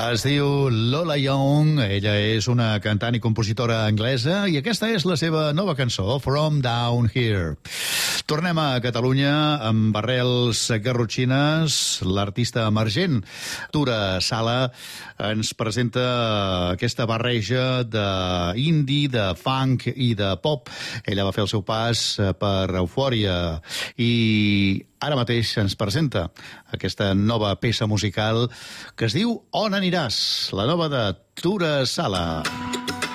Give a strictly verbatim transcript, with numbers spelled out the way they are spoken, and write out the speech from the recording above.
Es diu Lola Young, ella és una cantant i compositora anglesa i aquesta és la seva nova cançó, From Down Here. Tornem a Catalunya amb arrels garrotxines. L'artista emergent Tura Sala ens presenta aquesta barreja d'indie, de funk i de pop. Ella va fer el seu pas per Eufòria i ara mateix ens presenta aquesta nova peça musical que es diu On aniràs, la nova de Tura Sala.